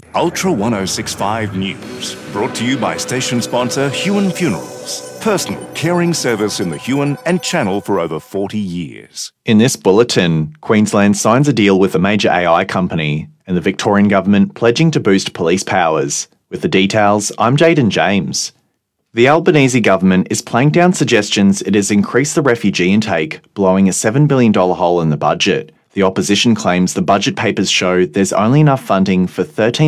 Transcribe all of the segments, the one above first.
Ultra 1065 News, brought to you by station sponsor Huon Funerals, personal caring service in the Huon and Channel for over 40 years. In this bulletin, Queensland signs a deal with a major AI company and the Victorian government pledging to boost police powers. With the details, I'm Jaden James. The Albanese government is playing down suggestions it has increased the refugee intake, blowing a $7 billion hole in the budget. The opposition claims the budget papers show there's only enough funding for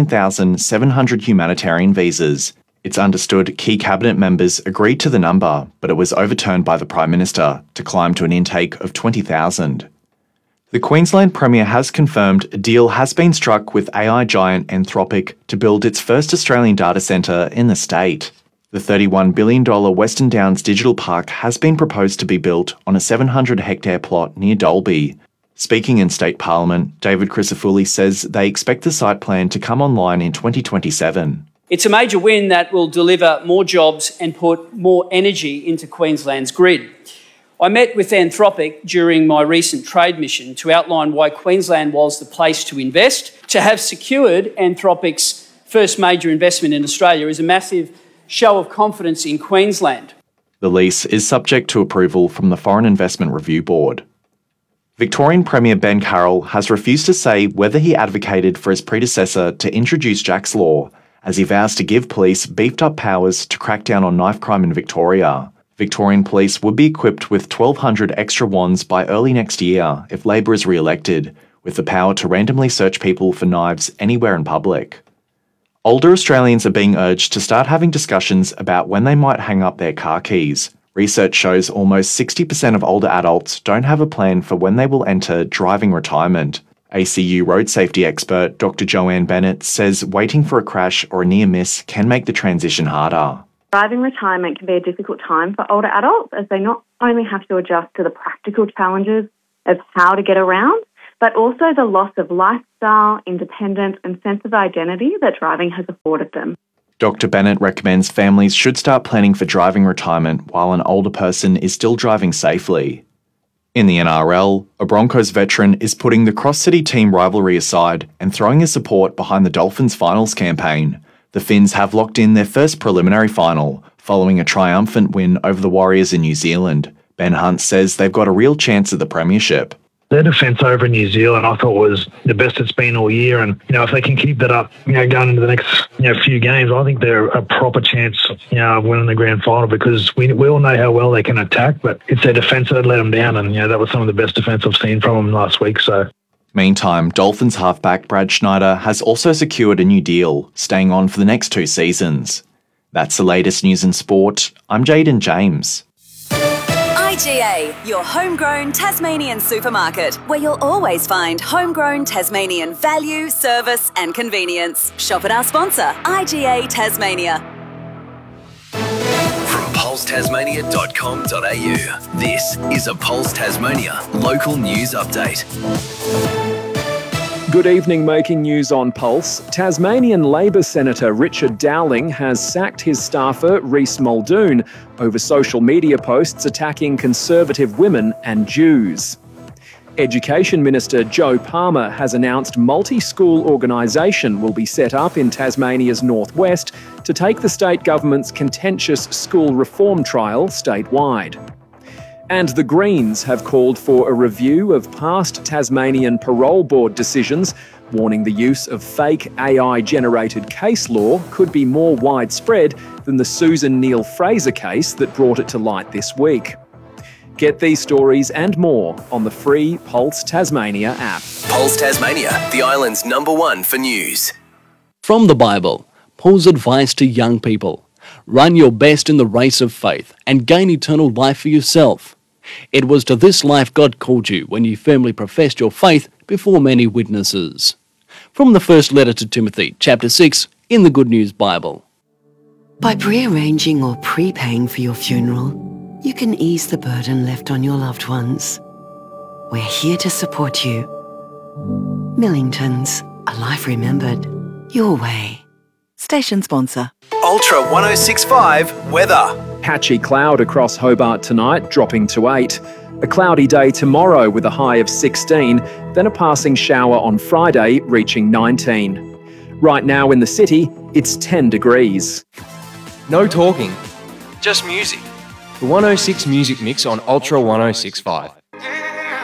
13,700 humanitarian visas. It's understood key cabinet members agreed to the number, but it was overturned by the Prime Minister to climb to an intake of 20,000. The Queensland Premier has confirmed a deal has been struck with AI giant Anthropic to build its first Australian data centre in the state. The $31 billion Western Downs Digital Park has been proposed to be built on a 700-hectare plot near Dalby. Speaking in State Parliament, David Crisafulli says they expect the site plan to come online in 2027. It's a major win that will deliver more jobs and put more energy into Queensland's grid. I met with Anthropic during my recent trade mission to outline why Queensland was the place to invest. To have secured Anthropic's first major investment in Australia is a massive show of confidence in Queensland. The lease is subject to approval from the Foreign Investment Review Board. Victorian Premier Ben Carroll has refused to say whether he advocated for his predecessor to introduce Jack's Law, as he vows to give police beefed-up powers to crack down on knife crime in Victoria. Victorian police would be equipped with 1,200 extra wands by early next year if Labor is re-elected, with the power to randomly search people for knives anywhere in public. Older Australians are being urged to start having discussions about when they might hang up their car keys. Research shows almost 60% of older adults don't have a plan for when they will enter driving retirement. ACU road safety expert Dr. Joanne Bennett says waiting for a crash or a near miss can make the transition harder. Driving retirement can be a difficult time for older adults as they not only have to adjust to the practical challenges of how to get around, but also the loss of lifestyle, independence and sense of identity that driving has afforded them. Dr. Bennett recommends families should start planning for driving retirement while an older person is still driving safely. In the NRL, a Broncos veteran is putting the cross-city team rivalry aside and throwing his support behind the Dolphins finals campaign. The Finns have locked in their first preliminary final, following a triumphant win over the Warriors in New Zealand. Ben Hunt says they've got a real chance at the premiership. Their defence over in New Zealand, I thought, was the best it's been all year. And, if they can keep that up, going into the next, few games, I think they're a proper chance, of winning the grand final because we all know how well they can attack, but it's their defence that let them down. And, that was some of the best defence I've seen from them last week. So. Meantime, Dolphins halfback Brad Schneider has also secured a new deal, staying on for the next 2 seasons. That's the latest news in sport. I'm Jaden James. IGA, your homegrown Tasmanian supermarket, where you'll always find homegrown Tasmanian value, service and convenience. Shop at our sponsor, IGA Tasmania. From pulsetasmania.com.au, this is a Pulse Tasmania local news update. Good evening, making news on Pulse. Tasmanian Labor Senator Richard Dowling has sacked his staffer Reece Muldoon over social media posts attacking conservative women and Jews. Education Minister Joe Palmer has announced multi-school organisation will be set up in Tasmania's northwest to take the state government's contentious school reform trial statewide. And the Greens have called for a review of past Tasmanian Parole Board decisions, warning the use of fake AI-generated case law could be more widespread than the Susan Neil-Fraser case that brought it to light this week. Get these stories and more on the free Pulse Tasmania app. Pulse Tasmania, the island's #1 for news. From the Bible, Paul's advice to young people: run your best in the race of faith and gain eternal life for yourself. It was to this life God called you when you firmly professed your faith before many witnesses. From the first letter to Timothy, chapter 6, in the Good News Bible. By pre-arranging or prepaying for your funeral, you can ease the burden left on your loved ones. We're here to support you. Millingtons, a life remembered, your way. Station sponsor. Ultra 1065 weather. Patchy cloud across Hobart tonight, dropping to 8. A cloudy day tomorrow with a high of 16, then a passing shower on Friday, reaching 19. Right now in the city, it's 10 degrees. No talking, just music. The 106 Music Mix on Ultra 1065.